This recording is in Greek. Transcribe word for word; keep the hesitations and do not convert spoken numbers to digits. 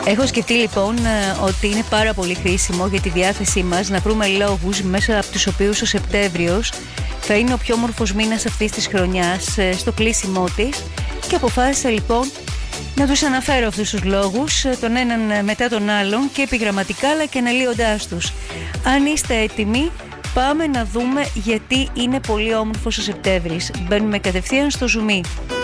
Έχω σκεφτεί λοιπόν ότι είναι πάρα πολύ χρήσιμο για τη διάθεσή μας να βρούμε λόγους μέσα από τους οποίους ο Σεπτέμβριος θα είναι ο πιο όμορφος μήνας αυτής της χρονιάς στο κλείσιμό της, και αποφάσισα λοιπόν να τους αναφέρω αυτούς τους λόγους τον έναν μετά τον άλλον και επιγραμματικά αλλά και αναλύοντάς τους. Αν είστε έτοιμοι, πάμε να δούμε γιατί είναι πολύ όμορφος ο Σεπτέμβρης. Μπαίνουμε κατευθείαν στο ζουμί.